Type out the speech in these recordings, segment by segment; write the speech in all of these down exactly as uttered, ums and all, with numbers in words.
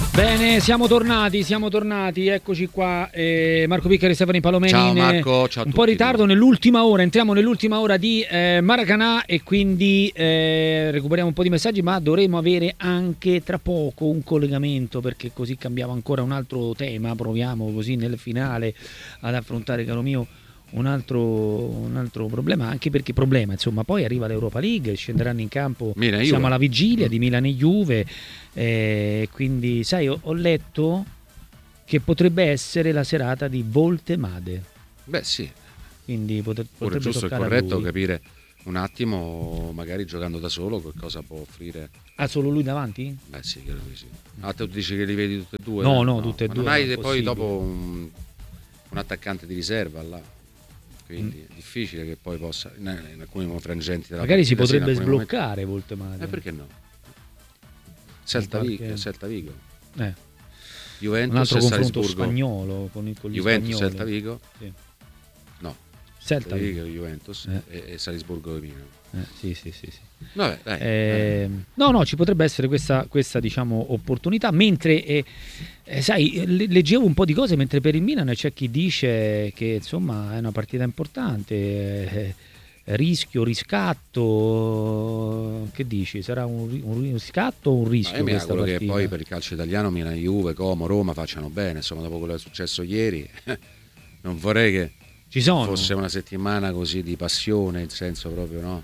Bene, siamo tornati, siamo tornati, eccoci qua, eh, Marco Piccari e Stefani Palomeni. Ciao Marco, ciao a un tutti. po' in ritardo nell'ultima ora, entriamo nell'ultima ora di eh, Maracanã e quindi eh, recuperiamo un po' di messaggi, ma dovremo avere anche tra poco un collegamento, perché così cambiamo ancora un altro tema, proviamo così nel finale ad affrontare, caro mio, un altro, un altro problema, anche perché problema, insomma, poi arriva l'Europa League, scenderanno in campo, Milan, siamo Juve. alla vigilia di Milan e Juve, eh, quindi sai, ho, ho letto che potrebbe essere la serata di Voltemade. Beh sì, quindi pot- ora è potrebbe giusto e toccare a corretto lui. capire un attimo, magari giocando da solo, che cosa può offrire. Ah, solo lui davanti? Beh sì, credo di sì. Ah, tu dici che li vedi tutti e due? No, no, tutte e Ma due non hai non è poi possibile. dopo un, un attaccante di riserva là. Quindi è difficile che poi possa in, in alcuni frangenti della Magari si partita, sì, in potrebbe alcuni sbloccare Voltemade. momenti. Eh perché no? Celta Qualche- Vigo, Celta Vigo. Eh, Juventus un altro e confronto Salisburgo. spagnolo con, il- con gli Juventus, spagnoli. Celta Vigo. Sì. No. Celta Vigo, Vigo. Juventus Eh. e, e Salisburgo e Milan. Eh, sì, sì, sì, sì. Vabbè, dai. Eh, no, no, ci potrebbe essere questa, questa diciamo, opportunità. Mentre, eh, eh, sai, le- leggevo un po' di cose, mentre per il Milan c'è chi dice che insomma è una partita importante, eh, rischio, riscatto. Che dici? Sarà un, ri- un riscatto o un Ma rischio io mi questa auguro partita? che poi per il calcio italiano Milan, Juve, Como, Roma facciano bene, insomma, dopo quello che è successo ieri. Non vorrei che Ci sono. fosse una settimana così di passione, in senso proprio, no?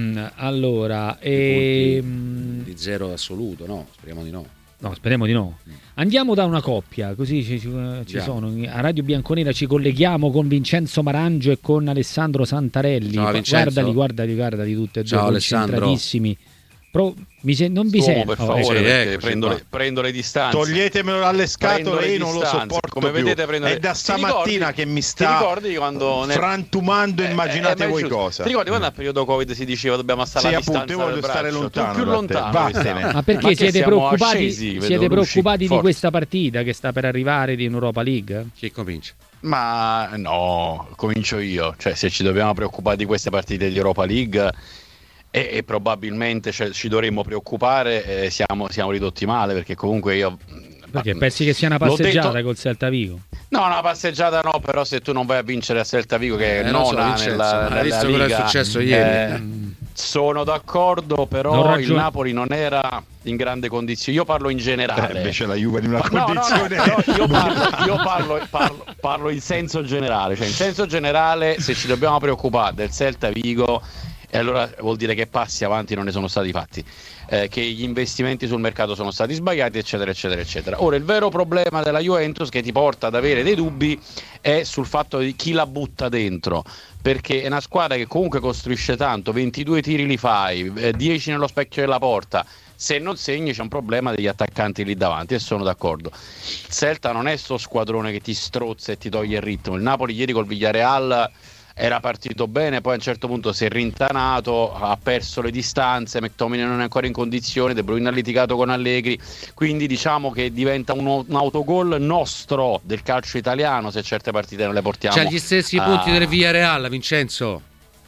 Allora, Di ehm, punti di zero assoluto, no? Speriamo di no. no, speriamo di no. Andiamo da una coppia, così ci, ci- ci Andiamo. sono. A Radio Bianconera ci colleghiamo con Vincenzo Marangio e con Alessandro Santarelli. Ciao, Vincenzo. Guardali, guardali, guardali tutte e due, Ciao, Alessandro. concentratissimi. Pro- mi se- non vi Uomo, sento. per Oh, favore, sì, perché eccoci prendo qua. le, prendo le distanze. Toglietemelo dalle scatole, Prendo le io non lo distanze. sopporto Come più. vedete, prendo È le- da Ti stamattina ricordi- che mi ti sta ricordi quando nel- frantumando, Eh, immaginate eh, ma è voi giusto. cosa. Ti ricordi quando al periodo Covid si diceva dobbiamo stare Sì, alla appunto, distanza io voglio del stare braccio? lontano Tu più da te. lontano Vattene. quest'anno. Ma perché Ma che siete siamo preoccupati, ascesi, vedo siete luci preoccupati di forti. questa partita che sta per arrivare di Europa League? Chi comincia? Ma no, comincio io. Cioè, se ci dobbiamo preoccupare di queste partite di Europa League e, e probabilmente cioè, ci dovremmo preoccupare, eh, siamo, siamo ridotti male perché comunque io... Perché ma- pensi che sia una l'ho passeggiata detto- col Celta Vigo? No, una passeggiata no, però se tu non vai a vincere a Celta Vigo che Eh, è lo so, nona Vincenzo, nella, ma hai nella visto quello che è Liga, successo ieri? eh, sono d'accordo, Non però ragion- il Napoli non era in grande condizione. Io parlo in generale. Eh, invece la Juve di una Ma- no, no, no, condizione però io, parlo, io parlo, parlo- parlo in senso generale, cioè in senso generale se ci dobbiamo preoccupare del Celta Vigo, e allora vuol dire che passi avanti non ne sono stati fatti, eh, che gli investimenti sul mercato sono stati sbagliati, eccetera, eccetera, eccetera. Ora il vero problema della Juventus che ti porta ad avere dei dubbi è sul fatto di chi la butta dentro, perché è una squadra che comunque costruisce tanto, ventidue tiri li fai, eh, dieci nello specchio della porta. Se non segni c'è un problema degli attaccanti lì davanti e sono d'accordo. Il Celta non è sto squadrone che ti strozza e ti toglie il ritmo. Il Napoli ieri col Villarreal era partito bene, poi a un certo punto si è rintanato, ha perso le distanze, McTominay non è ancora in condizione, De Bruyne ha litigato con Allegri, quindi diciamo che diventa uno- un autogol nostro del calcio italiano se certe partite non le portiamo. C'ha gli stessi a- punti del Villarreal, Vincenzo.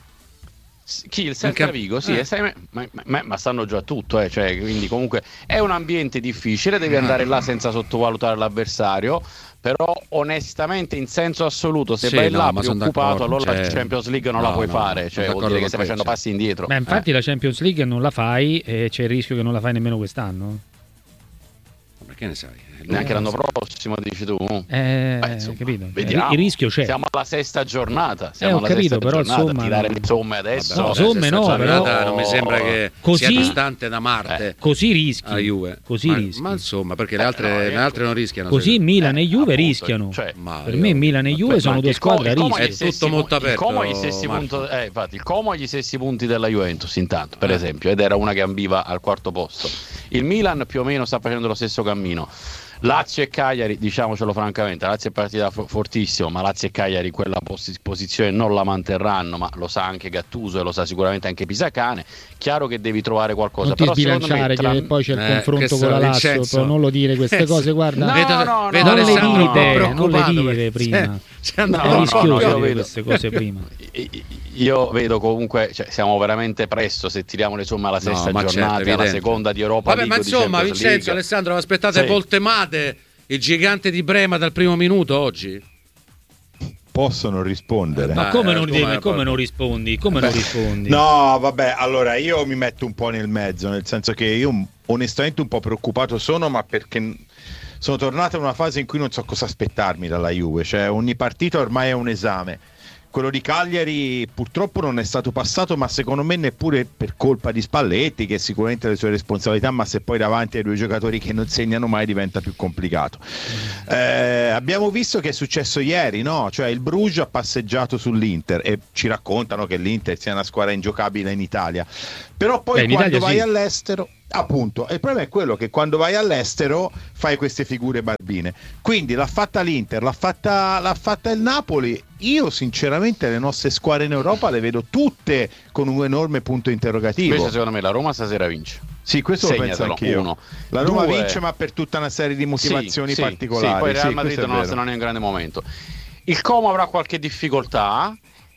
Chi? Il Celta Anche- Vigo? Sì, eh. e sai, ma, ma- ma stanno già tutto, eh, cioè, quindi comunque è un ambiente difficile, devi andare là senza sottovalutare l'avversario, però onestamente in senso assoluto se Sì, vai no, là ma son preoccupato d'accordo, allora la cioè- Champions League non no, la puoi no, fare, sono cioè vuol d'accordo dire che con stai te, facendo sì. passi indietro. Beh, infatti Eh. la Champions League non la fai e c'è il rischio che non la fai nemmeno quest'anno. Ma perché ne sai? Eh, Neanche lui- l'anno prossimo, dici tu? Eh, Beh, insomma, capito? vediamo. Il rischio c'è. Siamo alla sesta giornata. Eh, Siamo ho alla capito, sesta però, giornata. insomma, Tirare no. le somme adesso. No, Vabbè, somme sesta no, giornata però- non mi sembra che Così- sia distante da Marte. Eh. Così rischi. La Juve. Così ma, rischi. ma insomma, perché le Eh, altre, no, le io- altre non rischiano. Così secondo Milan e Eh, Juve appunto, rischiano. cioè, me. Ma Per io- me Milan e Juve Ma sono anche due il Co- squadre a il Como rischio. ha gli È stessi tutto molto punti- il aperto, Como ha gli stessi Marco. punti, eh, infatti, il Como ha gli stessi punti della Juventus intanto, per Eh. esempio, ed era una che ambiva al quarto posto. Il Milan più o meno sta facendo lo stesso cammino. Lazio e Cagliari, diciamocelo francamente, Lazio è partita fo- fortissimo, ma Lazio e Cagliari quella pos- posizione non la manterranno, ma lo sa anche Gattuso e lo sa sicuramente anche Pisacane. Chiaro che devi trovare qualcosa, non ti però sbilanciare tra... che poi c'è il Eh, confronto con la Lazio, Vincenzo. però non lo dire queste cose, guarda. No, vedo, no, vedo no, non, Alessandro le un po' dite, non le preoccupato dire perché prima. se- se andava È no, no, rischioso no, io dire vedo- queste cose prima. Io vedo comunque, cioè, siamo veramente presto se tiriamo le somme alla sesta ma certo, giornata, alla evidente. seconda di Europa Vabbè, League, ma di insomma, Champions Vincenzo, League. Alessandro, aspettate Sì. Voltemade, il gigante di Brema dal primo minuto oggi? Possono rispondere. Ma Dai, come, eh, non, come- come, come non rispondi? Come non rispondi? No, vabbè, allora io mi metto un po' nel mezzo, nel senso che io onestamente un po' preoccupato sono, ma perché sono tornato in una fase in cui non so cosa aspettarmi dalla Juve, cioè ogni partita ormai è un esame. Quello di Cagliari purtroppo non è stato passato, ma secondo me neppure per colpa di Spalletti, che sicuramente ha le sue responsabilità, ma se poi davanti ai due giocatori che non segnano mai diventa più complicato. Eh, abbiamo visto che è successo ieri, no? Cioè il Bruges ha passeggiato sull'Inter e ci raccontano che l'Inter sia una squadra ingiocabile in Italia, però poi Beh, in quando Italia vai sì. all'estero, appunto, e il problema è quello che quando vai all'estero fai queste figure barbine. Quindi l'ha fatta l'Inter, l'ha fatta, l'ha fatta il Napoli. Io sinceramente le nostre squadre in Europa le vedo tutte con un enorme punto interrogativo. Invece secondo me la Roma stasera vince. Sì, questo lo penso Segnatelo, anch'io. uno. La Roma Due. vince, ma per tutta una serie di motivazioni Sì, sì, particolari. sì, poi il Real Sì, Madrid questo è non, vero. non è in grande momento. Il Como avrà qualche difficoltà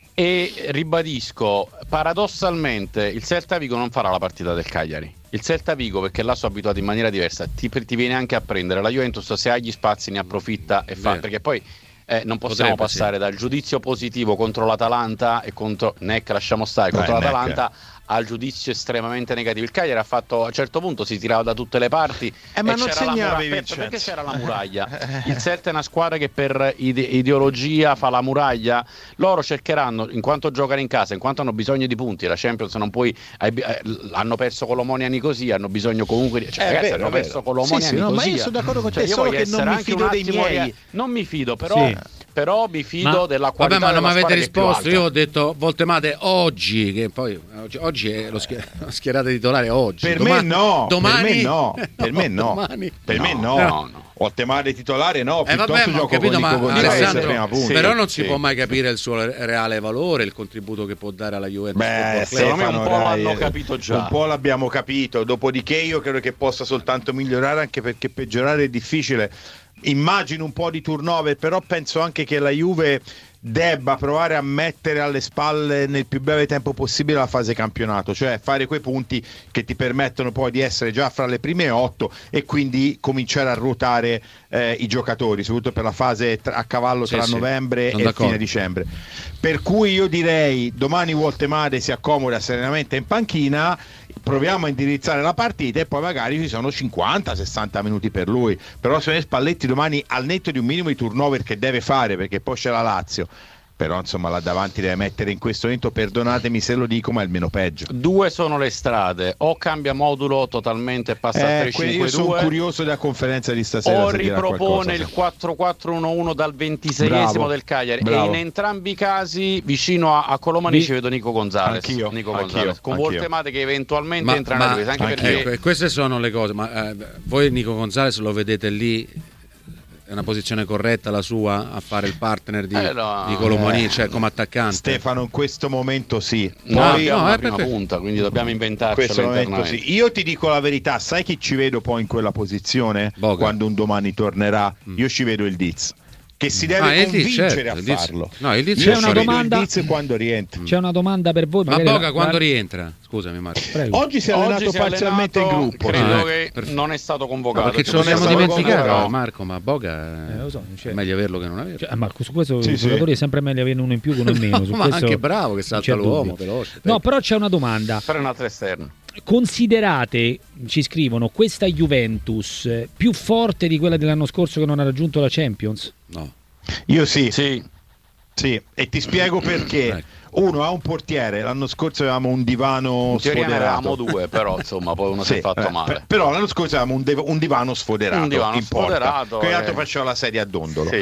e ribadisco, paradossalmente il Celta Vigo non farà la partita del Cagliari. Il Celta Vigo, perché là sono abituato in maniera diversa, ti, ti viene anche a prendere. La Juventus, se ha gli spazi, ne approfitta e fa, Vero. perché poi eh, non possiamo Potrebbe, passare dal giudizio positivo contro l'Atalanta e contro Neck, lasciamo stare, contro Beh, l'Atalanta al giudizio estremamente negativo. Il Cagliari ha fatto, a un certo punto si tirava da tutte le parti, Eh, ma e non c'era la segnavi, muraglia. Vincenzo. Perché c'era la muraglia? Il Celta è una squadra che per ide- ideologia fa la muraglia. Loro cercheranno, in quanto giocano in casa, in quanto hanno bisogno di punti, la Champions non puoi, eh, eh, hanno perso con l'Omonia Nicosia, hanno bisogno comunque di, cioè, È ragazzi, vero, hanno è vero. perso con l'Omonia Sì, sì, no, Nicosia. ma io sono d'accordo con Cioè, te, io solo voglio che non essere mi anche fido un dei attimo miei. rea- non mi fido, però, Sì. però mi fido Ma- della Vabbè, qualità ma non mi della avete squadra che è più risposto. alta. Io ho detto Voltemade oggi, che poi oggi, oggi è lo schier- la schierata titolare oggi. Per Domani- me no, domani per me no, per me no, domani- per me No, no. no, no. Voltemade titolare no, Eh piuttosto vabbè, ma ho gioco capito, con ma Nico Gonzalez Alessandro, a prima punta. però non si sì. può mai capire il suo reale valore, il contributo che può dare alla Juventus. Beh, Football Club. secondo me un Stefano, po' dai, l'hanno eh, capito già. Un po' l'abbiamo capito, dopodiché io credo che possa soltanto migliorare, anche perché peggiorare è difficile. Immagino un po' di turnover, però penso anche che la Juve debba provare a mettere alle spalle nel più breve tempo possibile la fase campionato, cioè fare quei punti che ti permettono poi di essere già fra le prime otto e quindi cominciare a ruotare eh, i giocatori, soprattutto per la fase tra- a cavallo Sì, tra sì, novembre sono e d'accordo. fine dicembre. Per cui io direi domani Voltemade si accomoda serenamente in panchina, proviamo a indirizzare la partita e poi magari ci sono cinquanta sessanta minuti per lui, però se Spalletti domani, al netto di un minimo di turnover che deve fare perché poi c'è la Lazio, però insomma là davanti deve mettere in questo momento, perdonatemi se lo dico, ma è il meno peggio. Due sono le strade, o cambia modulo totalmente e passa a Eh, tre que- cinque io sono due, curioso della conferenza di stasera o se dirà ripropone qualcosa, il sì. quattro quattro uno uno dal ventiseiesimo Bravo, del Cagliari. bravo. E in entrambi i casi vicino a, a Colomani Mi- ci vedo Nico Gonzalez. Anch'io, Nico anch'io, Gonzalez con anch'io. Voltemade che eventualmente Ma- entra ma- nella difesa, anche anch'io. perché Ecco, e queste sono le cose, ma eh, voi Nico Gonzalez lo vedete lì, è una posizione corretta la sua a fare il partner di, Eh, no, di Colomani, eh, cioè come attaccante? Stefano in questo momento sì, no, No, abbiamo no, una è prima perfetto. punta, quindi dobbiamo in inventarcelo questo momento internamente. sì. Io ti dico la verità, sai chi ci vedo poi in quella posizione? Boga. Quando un domani tornerà? Mm. Io ci vedo il Diz, che si deve Ah, il Diz, convincere certo, a il Diz. farlo. No, il Diz Io c'è ci una vedo domanda- il Diz quando rientra. C'è una domanda per voi. Ma magari Boga la- quando la- rientra? Scusami Marco. Prego. Oggi si è allenato Oggi si è parzialmente allenato, in gruppo. credo Ah, ecco, che perfetto. non è stato No, convocato. perché ce lo non è siamo stato dimenticato, convocato. Marco, ma Boga Eh, lo so, non c'è. è meglio averlo che non averlo. Cioè, ah, Marco, su questo Sì, i sì. giocatori è sempre meglio averne uno in più che uno in meno. Su ma questo anche bravo che non salta c'è l'uomo, dubbio. veloce. No, però c'è una domanda. Per un altro esterno. Considerate, ci scrivono, questa Juventus eh, più forte di quella dell'anno scorso che non ha raggiunto la Champions? No. Io sì, Sì, sì, e ti spiego perché. Ecco. Uno ha un portiere, l'anno scorso avevamo un divano in teoria ne sfoderato. avevamo due, però insomma poi uno si Sì, è fatto eh, male. per- però l'anno scorso avevamo un, dev- un divano sfoderato Un divano in porta. sfoderato, Quell'altro eh. faceva la sedia a dondolo. Sì.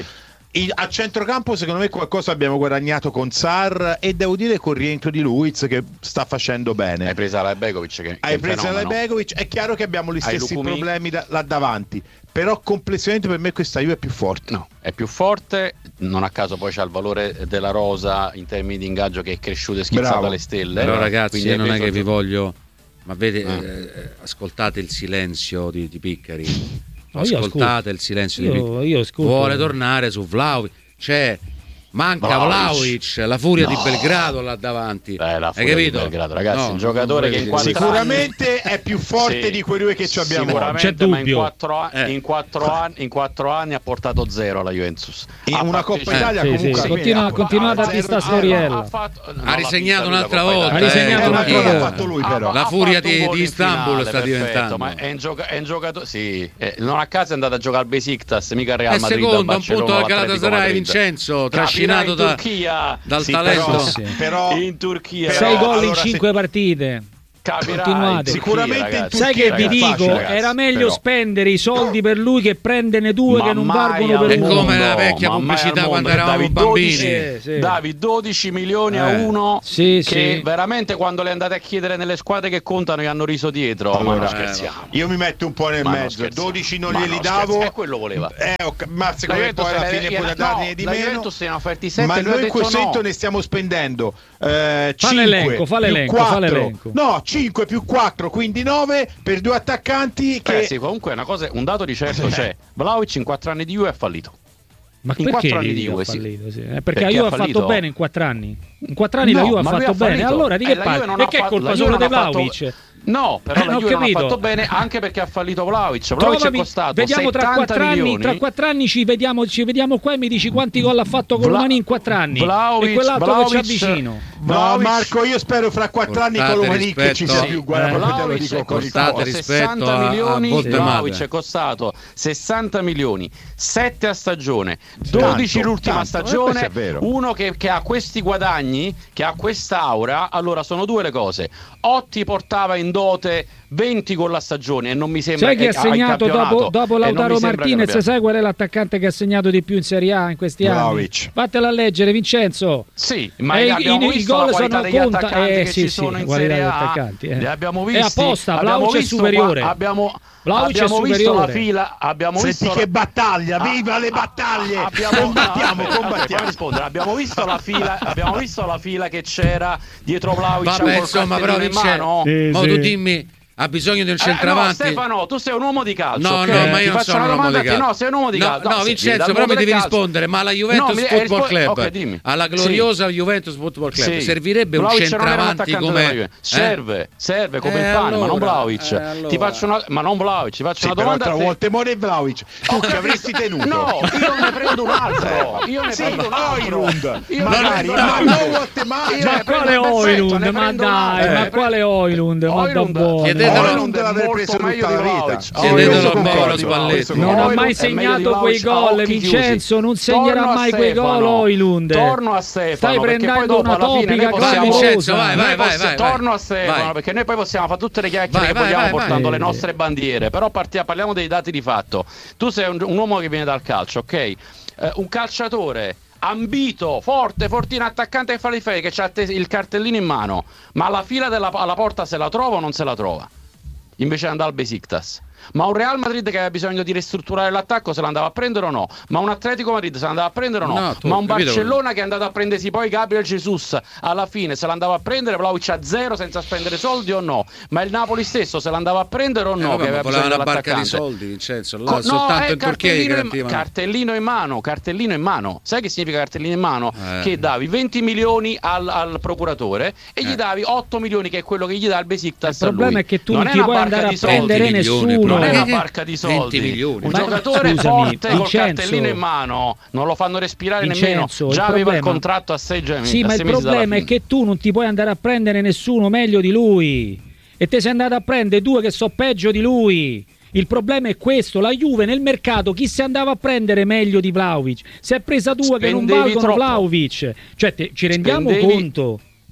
a centrocampo secondo me qualcosa abbiamo guadagnato con Sarr e devo dire col rientro di Luiz che sta facendo bene. Hai preso la Begovic che, Hai che preso la Begovic, è chiaro che abbiamo gli stessi problemi da, là davanti, però complessivamente per me questa Juve è più forte. No, è più forte, non a caso poi c'ha il valore della rosa in termini di ingaggio che è cresciuto e schizzato Bravo. alle stelle. Però ragazzi, io non è che vi voglio voglio, ma vede, Ah. eh, ascoltate il silenzio di, di Piccari. No, io Ascoltate ascolto. il silenzio Io- di Piccari. io ascolto. Vuole tornare su Vlahovic, c'è manca Vlahovic. Vlahovic, la furia No. di Belgrado là davanti. Eh, la Hai furia di capito? Belgrado, ragazzi, No, un giocatore non che in volete quattro dire. anni- Sicuramente è più forte Sì, di quelli che ci abbiamo sicuramente, C'è ma in dubbio. quattro, an- Eh. in, quattro anni, in quattro anni ha portato zero alla Juventus. in Ha una fatto- Coppa eh, Italia sì, comunque sì, alla fine continua- ha- continua a ha darti zero sta di- storiella. ha fatto- non Ha l'ha risegnato vinta lui la un'altra Coppa volta, Italia. Ha risegnato eh, un'altra Turchia. volta. Ha fatto lui, Ha- però. ha La fatto furia un di- gol di in Istanbul finale, sta perfetto, diventando. ma è un, gioca- è un giocatore sì, eh, non a caso è andato a giocare al Besiktas, mica al Real È Madrid, secondo, al un punto Barcellona, al all'Atletico Galatasaray, Madrid. Vincenzo, Capirà trascinato in da- Turchia, dal Sì, talento. però, Sì, sì. però in Turchia Però, sei gol in allora, cinque se- partite. capirà continuate. in Turchia, Sicuramente in ragazzi. Sai che vi ragazzi, dico, facile, ragazzi, era meglio però. spendere i soldi per lui che prenderne due Ma che non mai valgono al per È uno. come la mondo, vecchia ma mai pubblicità al quando mondo, eravamo Davi bambini. dodici, Sì, sì. Davi dodici milioni a Eh. uno Sì, che sì. veramente quando le andate a chiedere nelle squadre che contano gli hanno riso dietro. Allora, ma non eh, scherziamo. Io mi metto un po' nel Ma non mezzo, scherziamo. dodici non Ma glieli non davo. scherziamo, eh, quello voleva. Eh, ok, ma secondo La me Juventus poi alla se ne- fine gliene- puoi darne no, di la meno. Juventus ne ha offerti sette, Ma lui ha noi detto questo no. ne stiamo spendendo eh, Fa cinque l'elenco, fa più l'elenco, fa quattro. l'elenco. No, cinque più quattro, quindi nove per due attaccanti che Eh sì, comunque è una cosa, un dato di certo c'è. Vlahovic in quattro anni di Juve ha fallito. Ma in perché quattro anni di dici Juve, ha sì. fallito? Sì. Eh, perché, Perché la Juve ha ha fatto fallito? bene in quattro anni. In quattro anni No, la Juve ha ma lui fatto ha bene. fallito. Allora di Eh, che la parli? Juve non E ha che è fatto- colpa la solo Juve di non ha fatto- Vlahovic? No, però Eh, la ho Juve non ha capito. fatto bene anche perché ha fallito Vlahovic. Vlahovic è Trovami- costato vediamo tra settanta quattro anni, milioni. tra quattro anni ci vediamo, ci vediamo qua e mi dici quanti gol ha fatto con Vla- Romani in quattro anni Vlahovic- e quell'altro che c'ha Vlahovic- vicino. No, Vlahovic- Marco, io spero fra quattro anni Portate con Lomanic che ci sia rispetto- più, guarda, Eh, proprio te lo Vlahovic dico è con il costato Portate rispetto sessanta a- a milioni, Botte Vlahovic Madre. è costato sessanta milioni, sette a stagione, dodici Tanto, l'ultima tanto, eh, stagione, questo è vero. uno che, che ha questi guadagni, che ha quest'aura, allora sono due le cose. Otti portava in dote venti con la stagione e non mi sembra Sai chi che ha segnato in dopo, campionato, dopo e non Lautaro mi sembra che Martinez? abbia- Sai qual è l'attaccante che ha segnato di più in Serie A in questi Vlahovic. anni? Vattela a leggere, Vincenzo. Sì, ma E i- abbiamo i- i visto gol la qualità sono degli conta- attaccanti eh, che sì, ci sì, sono in qualità Serie degli A. attaccanti, eh. Li abbiamo E visti. apposta, abbiamo Vlahovic è visto superiore. qua- abbiamo Vlahovic è abbiamo visto la superiore. fila, abbiamo Senti visto che la- battaglia, Ah, viva le ah, battaglie! ah, abbiamo- combattiamo, no, vabbè, combattiamo. vabbè, fammi rispondere. Abbiamo visto la fila, abbiamo visto la fila che c'era dietro Vlahovic Vabbè, col insomma, però cartellino in mano. Vincenzo, Sì, ma sì. tu dimmi, ha bisogno di un Eh, no, centravanti? Stefano, tu sei un uomo di calcio. No, ok? no, ma Ti io non faccio sono una un uomo domanda di a te. calcio. No, sei un uomo di No, calcio. no, se vieni Vincenzo, dal però mondo mi del devi calcio- rispondere, ma alla Juventus No, mi- eh, Football rispo- Club, ok, dimmi. alla gloriosa Juventus Football Club, Sì. servirebbe un Vlahovic non era un centravanti attaccante della come... Juve. eh? Serve, serve come Eh, il pane, ma non allora, Vlahovic. eh, allora. Ti faccio una, ma non Vlahovic, ti faccio Sì, una però domanda tra a te. Voltemore e Vlahovic tu che avresti tenuto. No, io ne prendo un altro. Io ne Sì, prendo un altro. Højlund, Io ne magari, prendo un ma altro. non Voltemare. Io Ma ne prendo- quale perfetto, Højlund? ne Ma prendo un dai, altro. ma quale Højlund? Ma da Højlund- buono. Chiedetelo- Højlund non l'avrei molto preso tutta meglio di la vita. Vlahovic. Chiedetelo Højlund a è Paolo meglio di Spalletti. Vlahovic. Non ha Højlund mai è meglio segnato di quei Vlahovic a gol, occhi Vincenzo, chiusi. non segnerà Torno a mai quei Stefano. gol Højlund. Torno a Stefano, Stai perché poi prendendo dopo una alla fine topica noi possiamo- clamorosa. Vincenzo, vai, vai, Noi vai, possi- vai, torno vai. a Stefano, Vai. perché noi poi possiamo fare tutte le chiacchiere Vai, che vai, vogliamo vai, portando vai. le nostre bandiere, però partia- parliamo dei dati di fatto. Tu sei un, un uomo che viene dal calcio, ok? Eh, un calciatore ambito, forte, fortino, attaccante che fa le difese, che ha il cartellino in mano, ma alla fila della alla porta se la trova o non se la trova? Invece di andare al Besiktas. Ma un Real Madrid che aveva bisogno di ristrutturare l'attacco se l'andava a prendere o no? Ma un Atletico Madrid se l'andava a prendere o no? No, tu, Ma un capito? Barcellona che è andato a prendersi poi Gabriel Jesus alla fine se l'andava a prendere, Vlahovic a zero senza spendere soldi o no? Ma il Napoli stesso se l'andava a prendere o Eh, no? vabbè, che ma aveva voleva bisogno una barca di dell'attaccante. soldi, Vincenzo, là, Co- no, soltanto è in Turchia gli cartellino in, garantivano. cartellino in mano, cartellino in mano. Sai che significa cartellino in mano? Eh. Che davi venti milioni al, al procuratore e gli Eh. davi otto milioni, che è quello che gli dà il Besiktas. Il problema a lui. è che tu non non è ti una puoi barca andare di a prendere soldi. milioni, nessuno. Non è una Eh, barca di soldi. venti milioni. Un Ma- giocatore scusami, forte col Vincenzo. cartellino in mano, non lo fanno respirare Vincenzo, nemmeno. il Già aveva il problema- contratto a sei, già- Sì, a ma sei il mesi dalla problema è fine. che tu non ti puoi andare a prendere nessuno meglio di lui. E te sei andato a prendere due che so peggio di lui. Il problema è questo, la Juve nel mercato chi si andava a prendere meglio di Vlahovic? Si è presa due che non Spendevi valgono troppo. Vlahovic. Cioè te- ci rendiamo Spendevi- conto?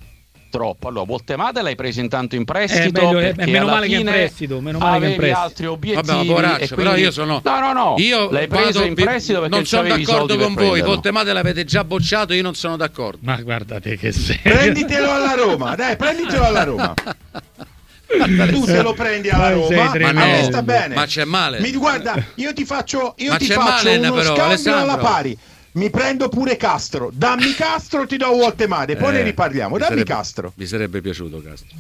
troppo. Allora, Voltemade l'hai preso intanto in prestito, Eh, meglio- eh, perché meno alla male che in fine prestito, meno male che in avevi prestito. altri obiettivi. Vabbè, ma poraccio, e però quindi- io sono No, no, no. io l'hai preso vado- in prestito perché non sono c'avevi i d'accordo soldi con per voi. prenderlo. Voltemade l'avete già bocciato, io non sono d'accordo. Ma guardate che sei. Prenditelo alla Roma, dai, prenditelo alla Roma. Tu te lo prendi alla Ma sei Roma, a tremendo. me sta bene. Ma c'è male. Mi guarda, io ti faccio, io Ma ti c'è faccio male, uno però, scambio Alessandro. alla pari. Mi prendo pure Castro. Dammi Castro, ti do Voltemade, poi Eh, ne riparliamo. mi Dammi sarebbe- Castro. Mi sarebbe piaciuto Castro.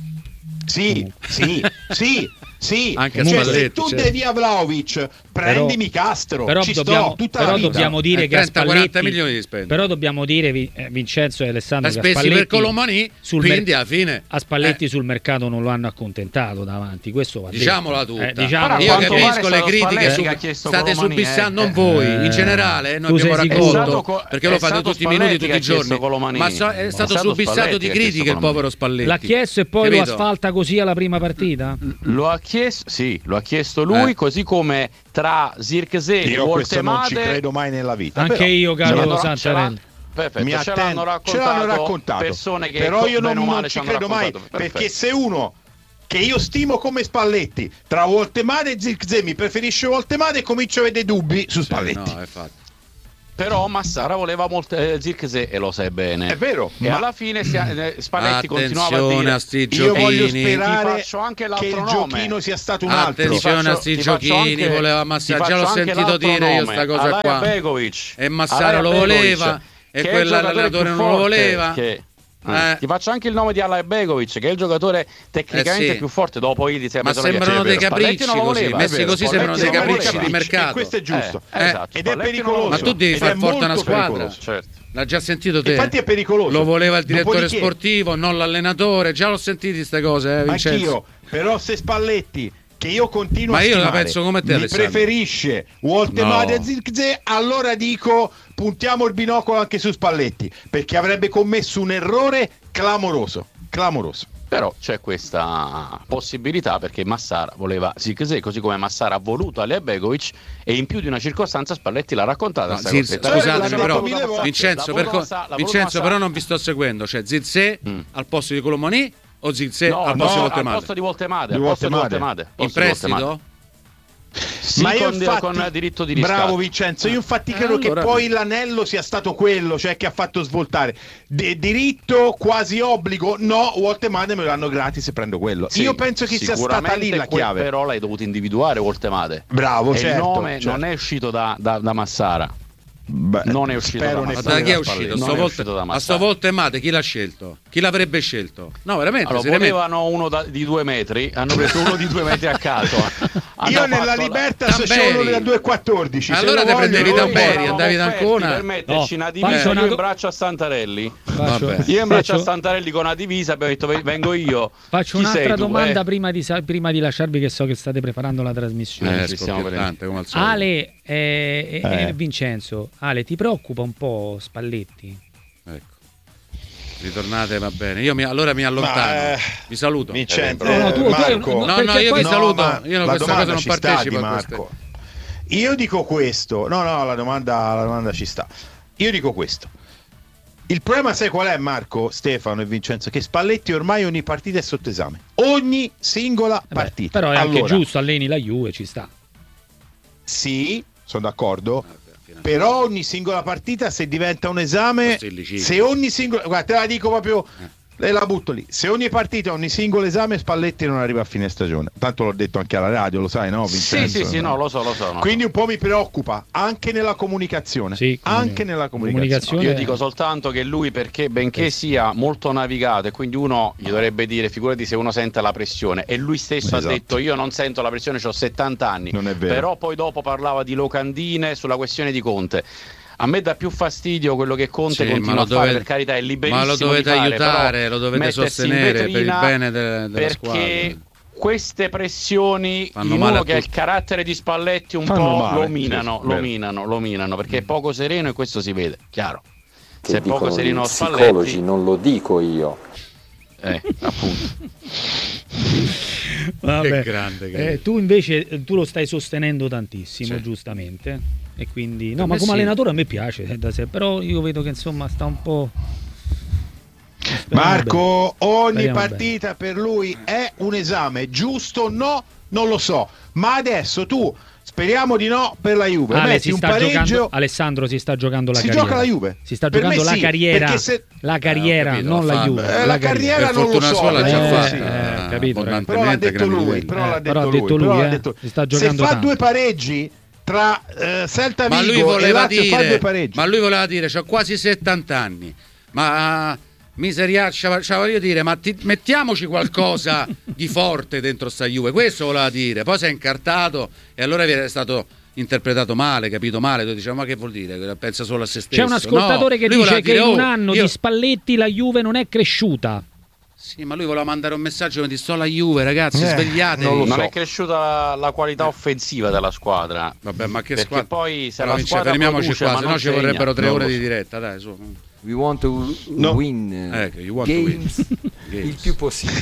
Sì, sì, sì, sì. Anche Cioè, se Spalletti, tu certo. devi a Vlahovic, prendimi Castro. Però ci dobbiamo, sto tutta però la vita. dobbiamo dire Eh, che a trenta quaranta Spalletti milioni di spendere. però dobbiamo dire Vi- eh, Vincenzo e Alessandro Ha che a spesi Spalletti per Colomani, sul quindi mer- alla fine a Spalletti eh, sul mercato non lo hanno accontentato davanti, questo va detto. diciamola tutta. Eh, diciamo- Però Io quanto pare capisco è le stato critiche Spalletti su- che ha chiesto state Colomani, subissando eh. non voi, Eh, in generale noi tu abbiamo sei raccolto sicuro? È stato co- perché è lo fate stato tutti i minuti, Spalletti tutti i che ha chiesto giorni. Colomani. Ma so- è È stato stato subissato Spalletti di che ha critiche chiesto il povero Colomani. Spalletti. L'ha chiesto e poi Capito? lo asfalta così alla prima partita? Lo ha chiesto, sì, lo ha chiesto lui, Eh. così come tra Zirkzee e Io questo non ci Voltemade. credo mai nella vita. Anche però, io, Ce caro l'hanno- Santarelli. ce l'hanno- Perfetto, mi ce attendo- l'hanno raccontato, ce l'hanno raccontato. persone che però io non, bene o non male ci ci hanno credo mai, raccontato. perché Perfetto. se uno che io stimo come Spalletti tra Voltemade e Zirkzee mi preferisce Voltemade, comincio a avere dubbi su Spalletti. No, è fatto. Però Massara voleva molto eh, Zirkzee e lo sai bene. È vero, E ma alla fine si- eh, Spalletti continuava a Attenzione dire a sti io voglio giochini. sperare Ti faccio anche che l'altro il nome. giochino sia stato un altro. Attenzione Ti a faccio- sti ti faccio giochini, anche- voleva ti Massara, faccio già l'ho anche sentito l'altro dire io nome, sta cosa Alaya qua. Begovic. E Massara Alaya lo Begovic, voleva che e è il quella giocatore l'allenatore più non lo forte, voleva. che- Eh. Ti faccio anche il nome di Alaya Begovic, che è il giocatore tecnicamente Eh sì. più forte dopo Ildiz e Ma Mazzolini. sembrano dei Spalletti capricci non lo così, voleva, messi è vero, così sembrano Spalletti dei non lo capricci voleva. di mercato. E questo è giusto. Eh, esatto, Ed è Spalletti non lo pericoloso. Ma tu devi Ed far è forte una molto squadra. pericoloso. Certo. L'ha già sentito te. Infatti è pericoloso. Lo voleva il direttore Dopodiché- sportivo, non l'allenatore. Già l'ho sentito queste cose, eh, Vincenzo. Anch'io, però se Spalletti, che io continuo Ma a io la stimare, penso come te, mi Alessandro. preferisce Voltemade No. e Zirkzee, allora dico puntiamo il binocolo anche su Spalletti, perché avrebbe commesso un errore clamoroso, clamoroso. Però c'è questa possibilità perché Massara voleva Zirkzee, così come Massara ha voluto Alea Begovic, e in più di una circostanza Spalletti l'ha raccontata. No, sta Zirkzee, cosa. scusatemi, l'ha però detto mille volte. Vincenzo, L'ha per voluto co- Massa- l'ha voluto Vincenzo Massara. però non vi sto seguendo. Cioè Zirkzee Mm. al posto di Colomani o Zirkzee No, al no, posto di al Voltemade? posto di Voltemade, Di al posto di Voltemade. Voltemade, al In posto di Voltemade. prestito? Sì, Ma io con, infatti, con diritto di riscatto. bravo Vincenzo, io infatti Eh, credo allora- che poi l'anello sia stato quello, cioè che ha fatto svoltare. De- diritto quasi obbligo, no, Voltemade me lo danno gratis e prendo quello. Sì, io penso che sia stata lì sicuramente la que- chiave. Però l'hai dovuto individuare Voltemade. Bravo, E certo, il nome certo. non è uscito da, da, da Massara. Beh, non è uscito spero da Ma Massara. da chi è Spalletti. uscito? Non Sto è volte- uscito da a sto Massara. Voltemade chi l'ha scelto? Chi l'avrebbe scelto? No, veramente, Allora, seriamente. volevano uno da- di due metri, hanno preso uno di due metri a caso. Io Hanno nella fatto la- Libertas Tamberi. c'è uno da due e quattordici. se Allora lo te voglio, prendevi lo Tamberi, voglio. andavi da Ancona. Per metterci No, una divisa, faccio una io do- in braccio a Santarelli. Faccio, Vabbè. Io in braccio a faccio- Santarelli con una divisa, abbiamo detto "Ve- vengo io. faccio Chi un'altra sei tu? domanda Eh, prima, di, sa- prima di lasciarvi, che so che state preparando la trasmissione. Eh, ci stiamo scoppiettante, come al solito. Ale e, e- Eh. e Vincenzo, Ale, ti preoccupa un po' Spalletti? Ecco. Ritornate, va bene. Io mi, allora mi allontano. Ma, eh, Vi saluto. Vincenzo, No, no, tu- tu hai un- Marco, no, No, no, perché io poi- vi No, saluto. ma Io non la questa cosa domanda non ci sta, partecipo Di a queste. Marco. Io dico questo. No, no, la domanda, la domanda ci sta. Io dico questo. Il problema sai qual è, Marco, Stefano e Vincenzo? Che Spalletti ormai ogni partita è sotto esame. Ogni singola Vabbè, partita. però è anche Allora, giusto, alleni la Juve, ci sta. Sì, sono d'accordo. Vabbè, Però ogni singola partita, se diventa un esame, Stellicini. se ogni singola, guarda, te la dico proprio, e la butto lì. Se ogni partita, ogni singolo esame, Spalletti non arriva a fine stagione. Tanto l'ho detto anche alla radio, lo sai, no, Sì, Vincenzo? sì, sì, no, lo so, lo so. no. Quindi un po' mi preoccupa anche nella comunicazione. Sì, anche nella comunicazione. comunicazione. Io dico soltanto che lui, perché benché sia molto navigato, e quindi uno gli dovrebbe dire, figurati se uno sente la pressione, e lui stesso Esatto. ha detto io non sento la pressione, ho settanta anni, Non è vero. però poi dopo parlava di locandine sulla questione di Conte. A me dà più fastidio quello che Conte Sì, continua ma a lo fare, dovete- per carità è liberissimo ma lo dovete di fare, aiutare, però lo dovete mettersi in sostenere per il vetrina, bene de- della perché squadra. queste pressioni Fanno in male uno a che ha il tutti. carattere di Spalletti un Fanno po' male, lo minano, sì, lo vero. minano, lo minano, perché è poco sereno e questo si vede, chiaro. Che Se è poco dicono sereno gli Spalletti, psicologi, non lo dico io. eh, appunto. Vabbè. Che grande che è. Eh, tu invece eh, tu lo stai sostenendo tantissimo, Sì. giustamente. E quindi Per no, ma me come sì. allenatore a me piace, eh, da sé, però io vedo che insomma sta un po'. Marco, ogni Speriamo partita per lui è un esame, giusto o no? Non lo so, ma adesso tu, speriamo di no, per la Juve Ale, metti si un sta pareggio. giocando, Alessandro si sta giocando la si carriera. gioca la Juve. Si sta Per giocando me la sì, carriera, perché se- la carriera, Eh, ho capito, non la la fa- Juve. Eh, la la carriera Per non lo fortuna so, sua l'ha eh, già eh, fatta, eh, capito, però l'ha abbondantemente a detto grandi lui, livelli. però l'ha Eh, però detto ha detto lui, però lui, l'ha eh. detto- Si sta se giocando fa tanto. due pareggi tra eh, Celta Ma lui Vigo e voleva Lazio fa due dire, pareggi. ma lui voleva dire, c'ho quasi settanta anni, ma miseriaccia, cioè, voglio dire, ma ti, mettiamoci qualcosa di forte dentro sta Juve, questo voleva dire, poi si è incartato e allora è stato interpretato male, capito male, tu diciamo ma che vuol dire? Pensa solo a se stesso. C'è un ascoltatore No, che lui dice voleva che dire, in un oh, anno io- di Spalletti la Juve non è cresciuta. Sì, ma lui voleva mandare un messaggio, mi sto alla Juve, ragazzi, Eh, svegliatevi. non lo so. Non è cresciuta la, la qualità offensiva della squadra. Vabbè, ma che Perché squadra? poi se Allora, la Vince, squadra fermiamoci produce, qua, ma se no non ci segna. vorrebbero tre Non ore lo di so. diretta, dai, su. We want to No. win Eh, you want to games win. il Games. più possibile.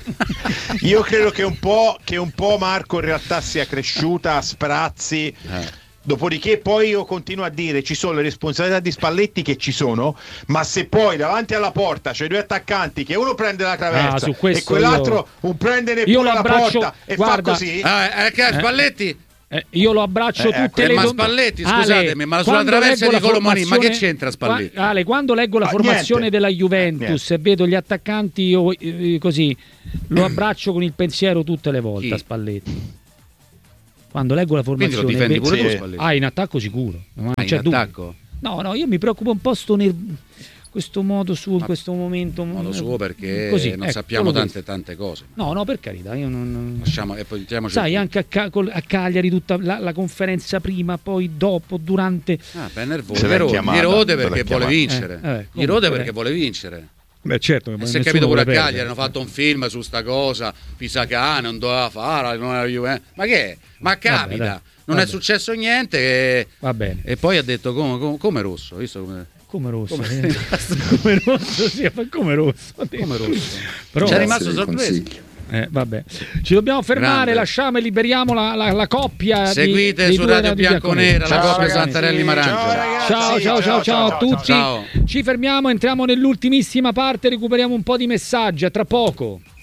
Io credo che un po' che un po' Marco in realtà sia cresciuta a sprazzi. Eh. Dopodiché poi io continuo a dire ci sono le responsabilità di Spalletti che ci sono, ma se poi davanti alla porta c'è due attaccanti che uno prende la traversa Ah, su e questo quell'altro io- un prende io neppure lo la abbraccio- porta e guarda- fa così. Ah, eh, che Spalletti? Eh, io lo abbraccio Eh, tutte eh, le ma dom- Spalletti, Ale, scusatemi, ma sulla quando traversa leggo di la Colomani, ma che formazione- c'entra Spalletti? Qua- Ale, quando leggo la Ah, formazione niente. della Juventus Eh, e vedo gli attaccanti io eh, così lo abbraccio con il pensiero tutte le volte Chi? a Spalletti. Quando leggo la Quindi formazione lo difendi vedo- pure tu Sì. Spalletti? Ah, in attacco sicuro. Ma non Ah, c'è in dubbio. attacco? No, no, io mi preoccupo un po' sto ner- questo modo suo in Ma- questo momento. Modo suo perché Così, non ecco, sappiamo solo tante questo. tante cose. No, no, per carità, io non... non- Lasciamo e poi mettiamoci Sai, il- anche a, Ca- col- a Cagliari tutta la, la conferenza prima, poi dopo, durante... Ah, beh, nervoso. Se l'è Gli rode, chiamata, gli rode se l'è perché vuole chiamata. vincere. Eh, eh, Gli comunque, rode eh. perché vuole vincere. Beh, certo, E si è capito pure a Cagliari, hanno fatto un film su sta cosa, Pisacane, non doveva fare, non era Juve. Ma che è? Ma capita, dai, non vabbè. è successo niente e, Va bene. e poi ha detto come, come, come rosso, visto come, Come rosso. come- eh. come rosso, sì, ma come rosso. come rosso. Però, C'è rimasto Grazie dei sorpreso. consigli. eh, vabbè. Ci dobbiamo fermare, Grande. lasciamo e liberiamo la, la, la coppia. di- Seguite dei su due Radio Bianconera, la Ciao, coppia ragazzi. Santarelli Marangia. Ciao, ragazzi. Ciao, ciao, ciao, ciao a tutti. Ciao. Ci fermiamo, entriamo nell'ultimissima parte, recuperiamo un po' di messaggi. A tra poco.